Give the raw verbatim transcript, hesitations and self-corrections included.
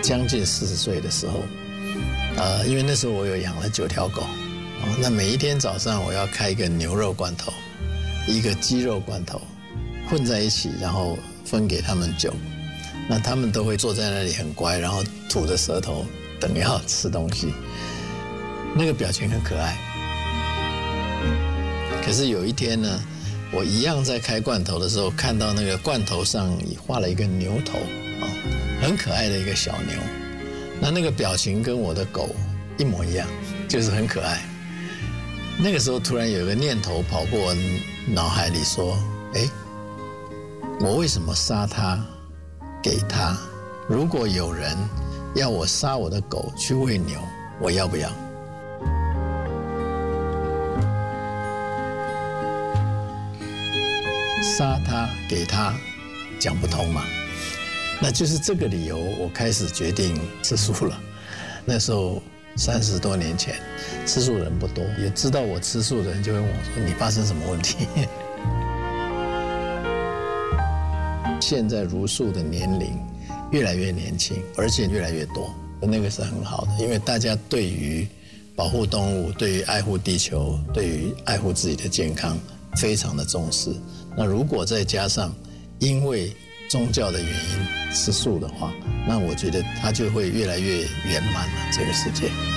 将近四十岁的时候，呃，因为那时候我有养了九条狗，哦，那每一天早上我要开一个牛肉罐头，一个鸡肉罐头，混在一起，然后分给他们酒。那他们都会坐在那里很乖，然后吐着舌头等要吃东西，那个表情很可爱。可是有一天呢，我一样在开罐头的时候，看到那个罐头上画了一个牛头啊，很可爱的一个小牛。那那个表情跟我的狗一模一样，就是很可爱。那个时候突然有一个念头跑过我脑海里说：哎，我为什么杀它？给他，如果有人要我杀我的狗去喂牛，我要不要？杀他给他，讲不通嘛。那就是这个理由，我开始决定吃素了。那时候三十多年前，吃素人不多，也知道我吃素的人就会问我说：“你发生什么问题？”现在茹素的年龄越来越年轻，而且越来越多，那个是很好的，因为大家对于保护动物、对于爱护地球、对于爱护自己的健康非常的重视。那如果再加上因为宗教的原因吃素的话，那我觉得它就会越来越圆满了，这个世界。